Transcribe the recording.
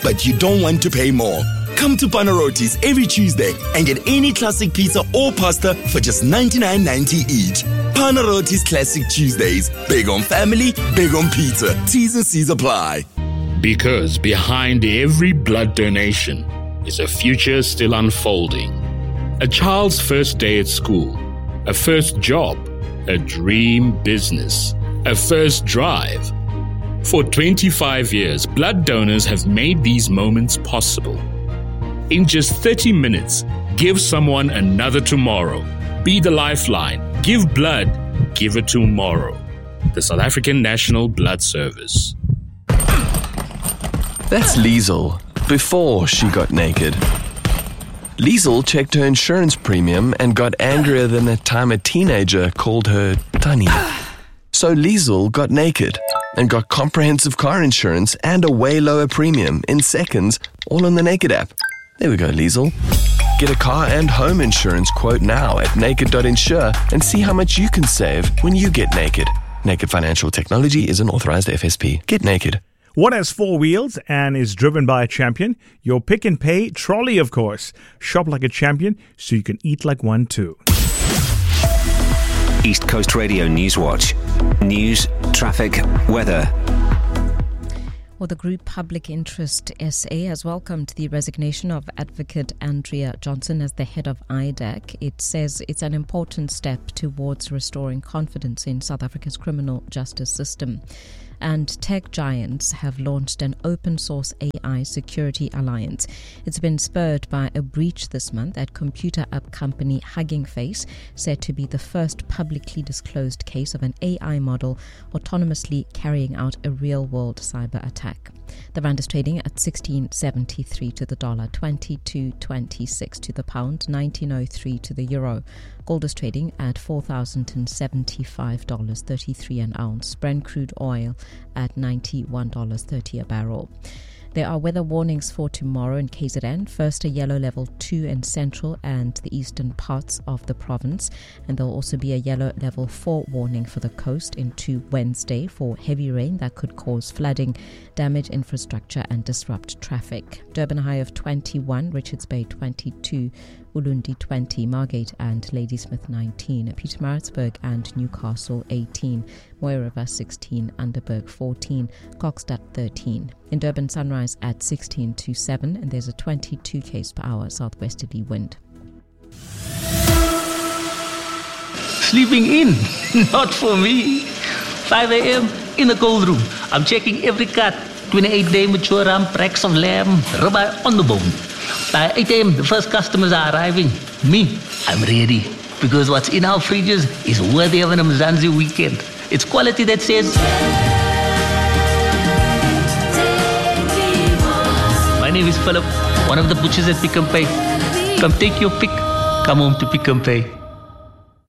but you don't want to pay more. Come to Panarottis every Tuesday and get any classic pizza or pasta for just $99.90 each. Panarottis Classic Tuesdays. Big on family, big on pizza. T's and C's apply. Because behind every blood donation is a future still unfolding. A child's first day at school, a first job, a dream business, a first drive. For 25 years, blood donors have made these moments possible. In just 30 minutes, give someone another tomorrow. Be the lifeline. Give blood. Give it tomorrow. The South African National Blood Service. That's Liesel, before she got naked. Liesel checked her insurance premium and got angrier than the time a teenager called her Tannie. So Liesel got naked and got comprehensive car insurance and a way lower premium in seconds, all on the Naked app. There we go, Liesel. Get a car and home insurance quote now at naked.insure and see how much you can save when you get naked. Naked Financial Technology is an authorized FSP. Get naked. What has 4 wheels and is driven by a champion? Your Pick and Pay trolley, of course. Shop like a champion so you can eat like one too. East Coast Radio Newswatch. News, traffic, weather. Well, the group Public Interest SA has welcomed the resignation of Advocate Andrea Johnson as the head of IDAC. It says it's an important step towards restoring confidence in South Africa's criminal justice system. And tech giants have launched an open source AI security alliance. It's been spurred by a breach this month at computer app company Hugging Face, said to be the first publicly disclosed case of an AI model autonomously carrying out a real-world cyber attack. The rand is trading at 16.73 to the dollar, 22.26 to the pound, 19.03 to the euro. Gold is trading at $4,075.33 an ounce. Brent crude oil at $91.30 a barrel. There are weather warnings for tomorrow in KZN. First, a yellow level 2 in central and the eastern parts of the province. And there will also be a yellow level 4 warning for the coast into Wednesday for heavy rain that could cause flooding, damage infrastructure and disrupt traffic. Durban high of 21, Richards Bay 22, Ulundi 20, Margate and Ladysmith 19, Pietermaritzburg and Newcastle 18, Mooi River 16, Underberg 14, Kokstad 13. In Durban, sunrise at 16 to 7, and there's a 22 km per hour southwesterly wind. Sleeping in, not for me. 5 a.m. in the cold room. I'm checking every cut. 28-day mature ram, bracks of lamb, ribeye on the bone. By 8 a.m., the first customers are arriving. Me, I'm ready. Because what's in our fridges is worthy of an Mzansi weekend. It's quality that says... My name is Philip, one of the butchers at Pick n Pay. Come take your pick. Come home to Pick n Pay.